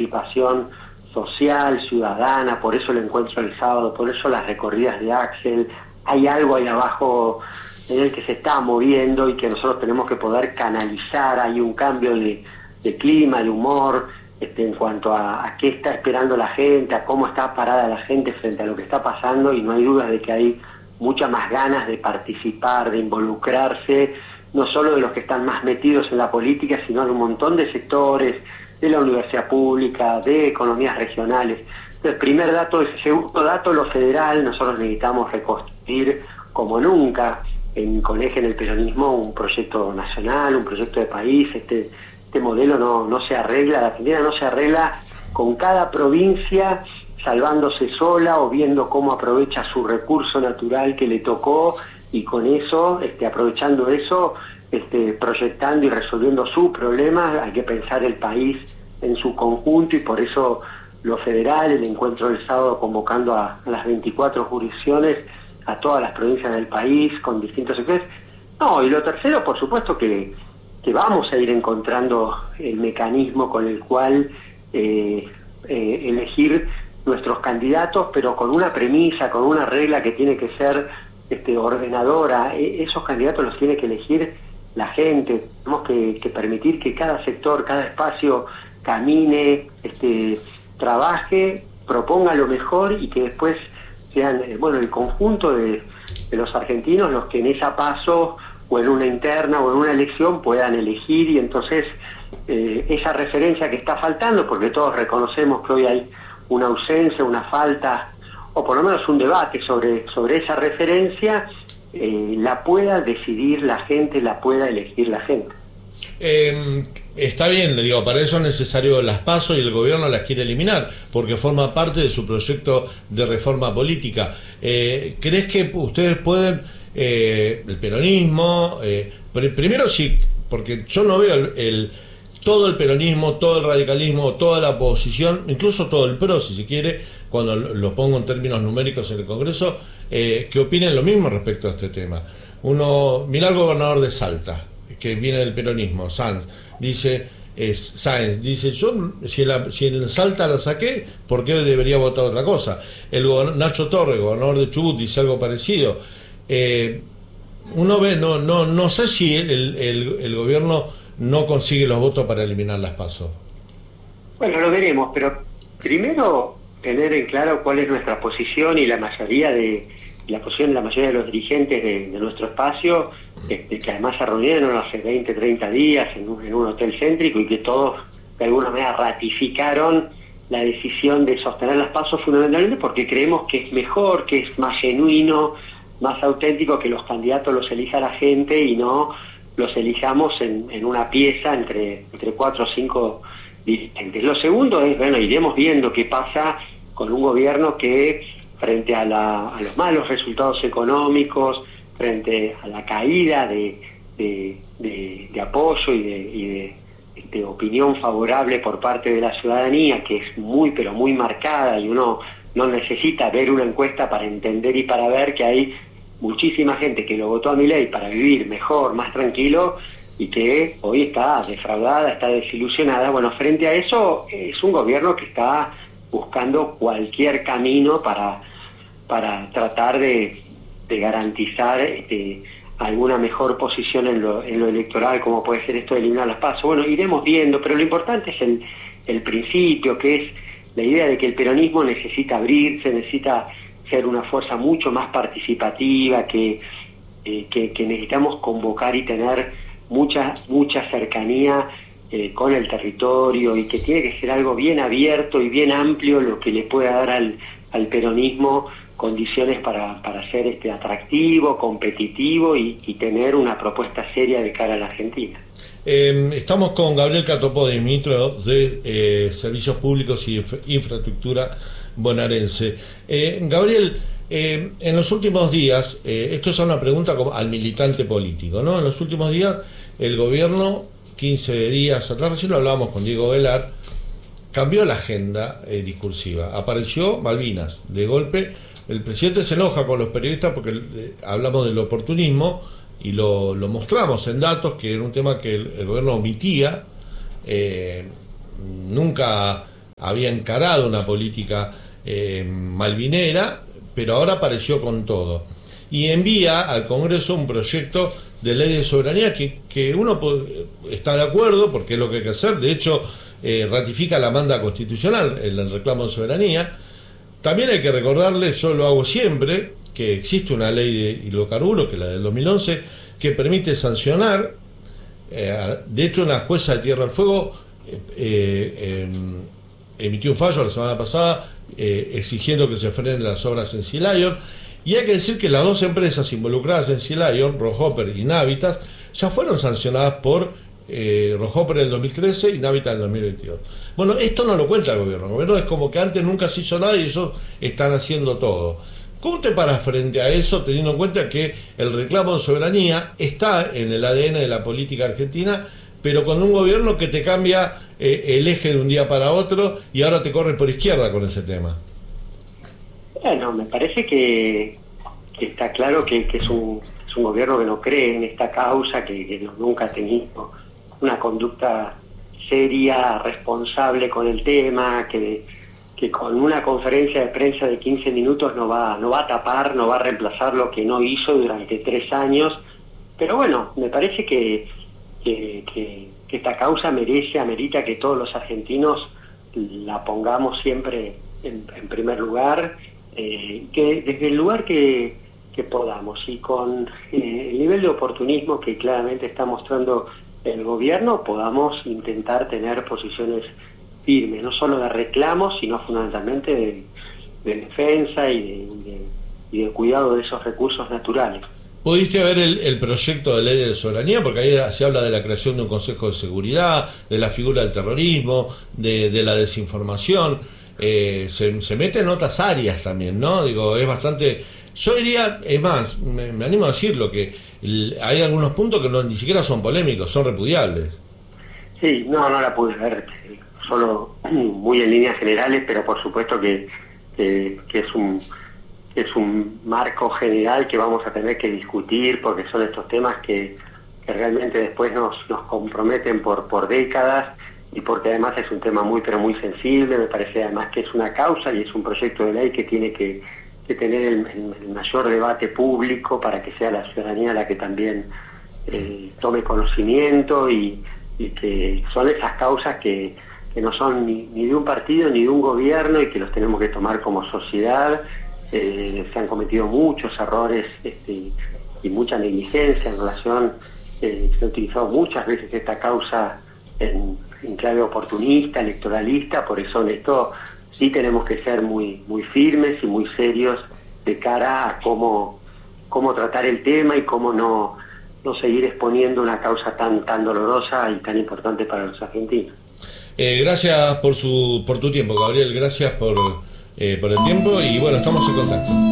participación social, ciudadana, por eso el encuentro del sábado, por eso las recorridas de Axel. Hay algo ahí abajo en el que se está moviendo y que nosotros tenemos que poder canalizar. Hay un cambio de clima, de humor, en cuanto a qué está esperando la gente, a cómo está parada la gente frente a lo que está pasando, y no hay dudas de que hay muchas más ganas de participar, de involucrarse, no solo de los que están más metidos en la política, sino de un montón de sectores, de la universidad pública, de economías regionales. El primer dato es, segundo dato, lo federal. Nosotros necesitamos reconstruir como nunca con eje en el peronismo un proyecto nacional, un proyecto de país. Este modelo no se arregla, la Argentina no se arregla con cada provincia salvándose sola o viendo cómo aprovecha su recurso natural que le tocó, y con eso, aprovechando eso, proyectando y resolviendo sus problemas. Hay que pensar el país en su conjunto, y por eso lo federal, el encuentro del sábado convocando a las 24 jurisdicciones, a todas las provincias del país, con distintos sectores. No, y lo tercero, por supuesto que vamos a ir encontrando el mecanismo con el cual elegir nuestros candidatos, pero con una premisa, con una regla que tiene que ser ordenadora. Esos candidatos los tiene que elegir la gente. Tenemos que permitir que cada sector, cada espacio camine, trabaje, proponga lo mejor, y que después sean el conjunto de los argentinos los que en esa PASO o en una interna o en una elección puedan elegir. Y entonces esa referencia que está faltando, porque todos reconocemos que hoy hay una ausencia, una falta, o por lo menos un debate sobre esa referencia, la pueda decidir la gente, la pueda elegir la gente. Está bien, le digo, para eso es necesario las PASO, y el gobierno las quiere eliminar porque forma parte de su proyecto de reforma política. ¿Crees que ustedes pueden, el peronismo, primero sí, porque yo no veo todo el peronismo, todo el radicalismo, toda la oposición, incluso todo el PRO, si se quiere, cuando lo pongo en términos numéricos en el Congreso, que opinen lo mismo respecto a este tema? Mirá al gobernador de Salta, que viene del peronismo, Sáenz, dice, yo si en Salta la saqué, ¿por qué debería votar otra cosa? Nacho Torres, gobernador de Chubut, dice algo parecido. Uno ve, no sé si el gobierno no consigue los votos para eliminar las PASO. Bueno, lo veremos, pero primero tener en claro cuál es nuestra posición, y la posición de la mayoría de los dirigentes de nuestro espacio, que además se reunieron hace 20, 30 días en un hotel céntrico, y que todos de alguna manera ratificaron la decisión de sostener las PASO, fundamentalmente porque creemos que es mejor, que es más genuino, más auténtico que los candidatos los elija la gente y no los elijamos en una pieza entre 4 o 5 dirigentes. Lo segundo es, iremos viendo qué pasa con un gobierno que, frente a los malos resultados económicos, frente a la caída de apoyo y de opinión favorable por parte de la ciudadanía, que es muy, pero muy marcada, y uno no necesita ver una encuesta para entender y para ver que hay muchísima gente que lo votó a Milei para vivir mejor, más tranquilo, y que hoy está defraudada, está desilusionada. Bueno, frente a eso, es un gobierno que está buscando cualquier camino para tratar de garantizar alguna mejor posición en lo electoral, como puede ser esto de eliminar las PASO. Bueno, iremos viendo, pero lo importante es el principio, que es la idea de que el peronismo necesita abrirse, necesita ser una fuerza mucho más participativa, que necesitamos convocar y tener mucha cercanía con el territorio, y que tiene que ser algo bien abierto y bien amplio, lo que le pueda dar al peronismo condiciones para ser atractivo, competitivo y tener una propuesta seria de cara a la Argentina. Estamos con Gabriel Catopodis, ministro de Servicios Públicos y Infraestructura bonaerense. Gabriel, en los últimos días, esto es una pregunta al militante político, ¿no? En los últimos días, el gobierno, 15 días atrás, recién lo hablábamos con Diego Velar, cambió la agenda discursiva. Apareció Malvinas, de golpe. El presidente se enoja con los periodistas porque hablamos del oportunismo y lo mostramos en datos, que era un tema que el gobierno omitía. Nunca había encarado una política malvinera, pero ahora apareció con todo. Y envía al Congreso un proyecto de ley de soberanía que uno está de acuerdo, porque es lo que hay que hacer. De hecho, ratifica la manda constitucional, el reclamo de soberanía. También hay que recordarle, yo lo hago siempre, que existe una ley de hidrocarburos, que es la del 2011, que permite sancionar. De hecho, una jueza de Tierra del Fuego emitió un fallo la semana pasada exigiendo que se frenen las obras en Sea Lion. Y hay que decir que las dos empresas involucradas en Sea Lion, Rockhoper y Navitas, ya fueron sancionadas por Rockhoper en el 2013 y Navitas en el 2022. Bueno, esto no lo cuenta el gobierno es como que antes nunca se hizo nada y ellos están haciendo todo. ¿Cómo te paras frente a eso, teniendo en cuenta que el reclamo de soberanía está en el ADN de la política argentina, pero con un gobierno que te cambia el eje de un día para otro y ahora te corre por izquierda con ese tema? Bueno, me parece que está claro que es un gobierno que no cree en esta causa, que nunca ha tenido una conducta seria, responsable con el tema, que con una conferencia de prensa de 15 minutos no va a tapar, no va a reemplazar lo que no hizo durante 3 años. Pero bueno, me parece que esta causa amerita que todos los argentinos la pongamos siempre en primer lugar, que desde el lugar que podamos, y con el nivel de oportunismo que claramente está mostrando el gobierno, podamos intentar tener posiciones firmes, no solo de reclamos, sino fundamentalmente de defensa y de cuidado de esos recursos naturales. ¿Pudiste ver el proyecto de ley de soberanía? Porque ahí se habla de la creación de un Consejo de Seguridad, de la figura del terrorismo, de la desinformación. Se mete en otras áreas también, ¿no? Digo, es bastante... Yo diría, es más, me animo a decirlo, que hay algunos puntos que ni siquiera son polémicos, son repudiables. Sí, no la pude ver, solo muy en líneas generales, pero por supuesto que es un marco general que vamos a tener que discutir, porque son estos temas que realmente después nos comprometen por décadas, y porque además es un tema muy sensible. Me parece además que es una causa y es un proyecto de ley que tiene que tener el mayor debate público para que sea la ciudadanía la que también tome conocimiento, y que son esas causas que no son ni de un partido ni de un gobierno, y que los tenemos que tomar como sociedad. Se han cometido muchos errores y mucha negligencia en relación, se ha utilizado muchas veces esta causa en clave oportunista, electoralista. Por eso en esto sí tenemos que ser muy firmes y muy serios de cara a cómo tratar el tema y cómo no seguir exponiendo una causa tan dolorosa y tan importante para los argentinos. Gracias por tu tiempo, Gabriel. Gracias por el tiempo, y bueno, estamos en contacto.